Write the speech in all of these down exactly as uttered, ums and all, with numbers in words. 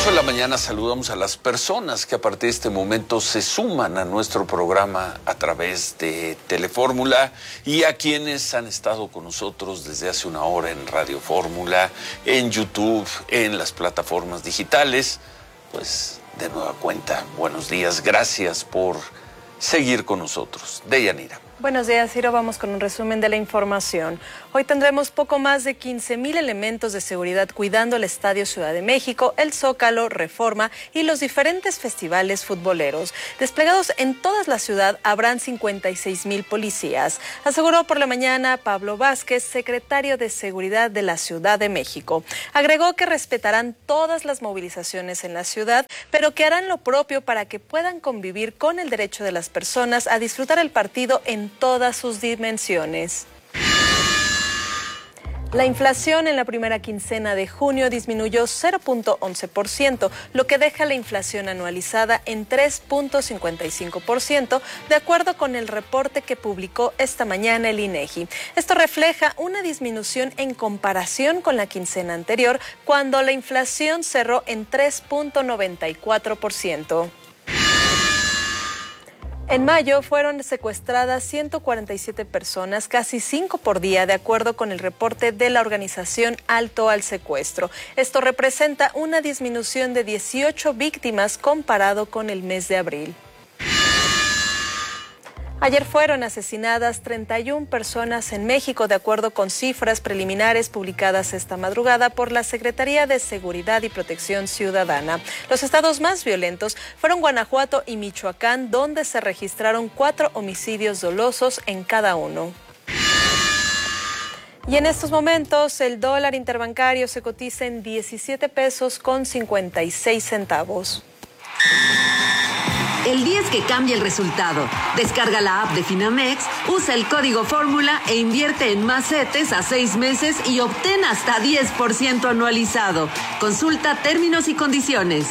ocho de la mañana saludamos a las personas que a partir de este momento se suman a nuestro programa a través de Telefórmula y a quienes han estado con nosotros desde hace una hora en Radio Fórmula, en YouTube, en las plataformas digitales. Pues de nueva cuenta, buenos días, gracias por seguir con nosotros. Deyanira. Buenos días, Ciro. Vamos con un resumen de la información. Hoy tendremos poco más de quince mil elementos de seguridad cuidando el Estadio Ciudad de México, el Zócalo, Reforma y los diferentes festivales futboleros. Desplegados en toda la ciudad habrán cincuenta y seis mil policías, aseguró por la mañana Pablo Vázquez, secretario de Seguridad de la Ciudad de México. Agregó que respetarán todas las movilizaciones en la ciudad, pero que harán lo propio para que puedan convivir con el derecho de las personas a disfrutar el partido en todas sus dimensiones. La inflación en la primera quincena de junio disminuyó cero punto once por ciento, lo que deja la inflación anualizada en tres punto cincuenta y cinco por ciento, de acuerdo con el reporte que publicó esta mañana el INEGI. Esto refleja una disminución en comparación con la quincena anterior, cuando la inflación cerró en tres punto noventa y cuatro por ciento. En mayo fueron secuestradas ciento cuarenta y siete personas, casi cinco por día, de acuerdo con el reporte de la organización Alto al Secuestro. Esto representa una disminución de dieciocho víctimas comparado con el mes de abril. Ayer fueron asesinadas treinta y una personas en México, de acuerdo con cifras preliminares publicadas esta madrugada por la Secretaría de Seguridad y Protección Ciudadana. Los estados más violentos fueron Guanajuato y Michoacán, donde se registraron cuatro homicidios dolosos en cada uno. Y en estos momentos el dólar interbancario se cotiza en diecisiete pesos con cincuenta y seis centavos. El día es que cambia el resultado. Descarga la app de Finamex, usa el código Fórmula e invierte en más CETES a seis meses y obtén hasta diez por ciento anualizado. Consulta términos y condiciones.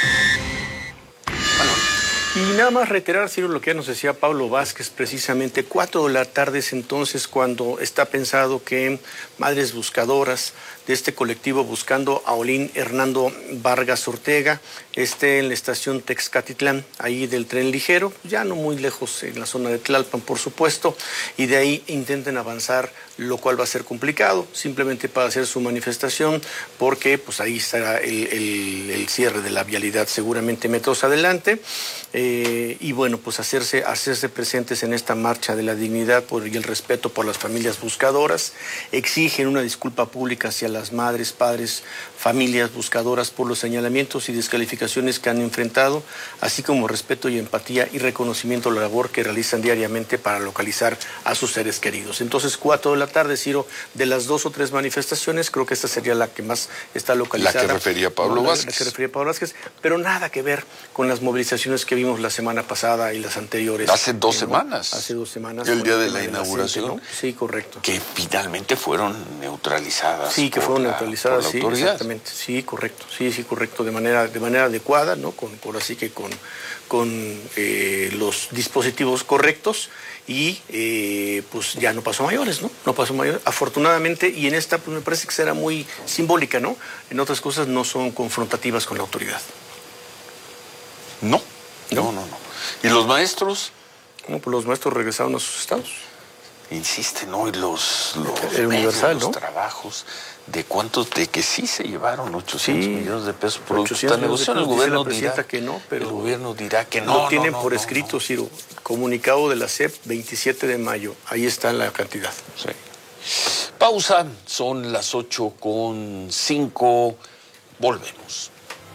Y nada más reiterar, Ciro, lo que ya nos decía Pablo Vázquez, precisamente cuatro de la tarde es entonces cuando está pensado que Madres Buscadoras de este colectivo Buscando a Olín Hernando Vargas Ortega esté en la estación Texcatitlán, ahí del tren ligero, ya no muy lejos en la zona de Tlalpan, por supuesto, y de ahí intenten avanzar, lo cual va a ser complicado, simplemente para hacer su manifestación, porque pues ahí estará el, el, el cierre de la vialidad, seguramente metros adelante, eh, y bueno, pues hacerse, hacerse presentes en esta marcha de la dignidad por, y el respeto por las familias buscadoras. Exigen una disculpa pública hacia las madres, padres, familias buscadoras por los señalamientos y descalificaciones que han enfrentado, así como respeto y empatía y reconocimiento a la labor que realizan diariamente para localizar a sus seres queridos. Entonces, cuatro de la tarde, Ciro, de las dos o tres manifestaciones, creo que esta sería la que más está localizada. La que refería Pablo no, Vázquez. La que refería Pablo Vázquez, pero nada que ver con las movilizaciones que vimos la semana pasada y las anteriores. Hace dos ¿no? semanas. Hace dos semanas. El día de la de inauguración. ¿no? Sí, correcto. Que finalmente fueron neutralizadas. Sí, que fueron la, neutralizadas, por la sí, autoridad. Exactamente. Sí, correcto. Sí, sí, correcto. De manera, de manera adecuada, ¿no? Con, por así que con, con eh, los dispositivos correctos. Y eh, pues ya no pasó a mayores, ¿no? No pasó a mayores, afortunadamente, y en esta pues me parece que será muy simbólica, ¿no? En otras cosas no son confrontativas con la autoridad. No, no, no, no. ¿Y los maestros? No, pues los maestros regresaron a sus estados. Insisten hoy los, los, el medios, universal, los ¿no? trabajos de cuántos, de que sí se llevaron ochocientos sí, millones de pesos por esta negociación. El gobierno dirá que no, pero el gobierno dirá que no. Lo tienen no, no, por no, escrito, no. Ciro. Comunicado de la S E P, veintisiete de mayo. Ahí está la cantidad. Sí. Pausa, son las ocho con cinco. Volvemos.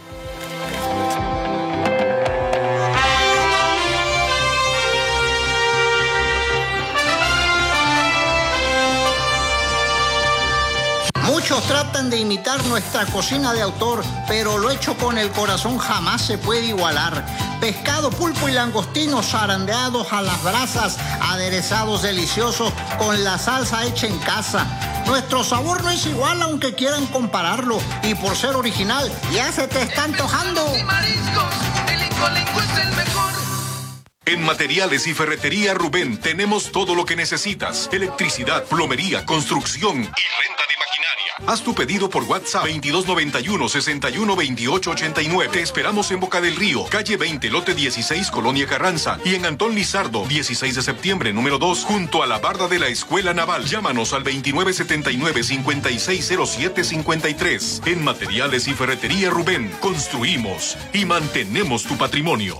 Muchos tratan de imitar nuestra cocina de autor, pero lo hecho con el corazón jamás se puede igualar. Pescado, pulpo y langostinos zarandeados a las brasas, aderezados deliciosos con la salsa hecha en casa. Nuestro sabor no es igual aunque quieran compararlo, y por ser original ya se te está antojando. En Materiales y Ferretería Rubén tenemos todo lo que necesitas. Electricidad, plomería, construcción y renta de maquinaria. Haz tu pedido por WhatsApp veintidós noventa y uno, sesenta y uno, veintiocho ochenta y nueve. Te esperamos en Boca del Río, calle veinte, lote dieciséis, Colonia Carranza. Y en Antón Lizardo, dieciséis de septiembre, número dos, junto a la barda de la Escuela Naval. Llámanos al veintinueve setenta y nueve, cincuenta y seis cero siete cincuenta y tres. En Materiales y Ferretería Rubén, construimos y mantenemos tu patrimonio.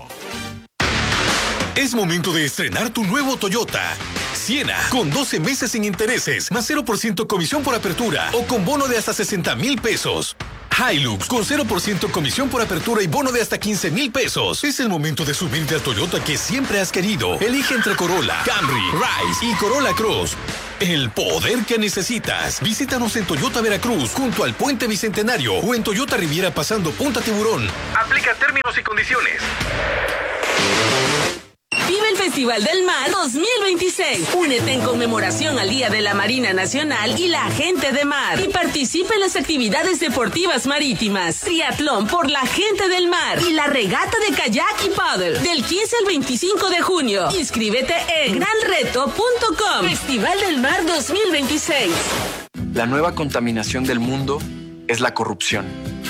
Es momento de estrenar tu nuevo Toyota Siena, con doce meses sin intereses, más cero por ciento comisión por apertura o con bono de hasta sesenta mil pesos. Hilux, con cero por ciento comisión por apertura y bono de hasta quince mil pesos. Es el momento de subirte al Toyota que siempre has querido. Elige entre Corolla, Camry, Rise y Corolla Cross. El poder que necesitas. Visítanos en Toyota Veracruz, junto al Puente Bicentenario, o en Toyota Riviera pasando Punta Tiburón. Aplica términos y condiciones. Vive el Festival del Mar dos mil veintiséis. Únete en conmemoración al Día de la Marina Nacional y la Gente de Mar. Y participa en las actividades deportivas marítimas. Triatlón por la Gente del Mar. Y la regata de kayak y paddle. Del quince al veinticinco de junio. Inscríbete en gran reto punto com. Festival del Mar dos mil veintiséis. La nueva contaminación del mundo es la corrupción.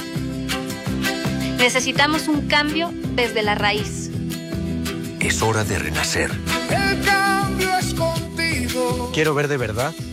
Necesitamos un cambio desde la raíz. Es hora de renacer. El cambio es contigo. Quiero ver de verdad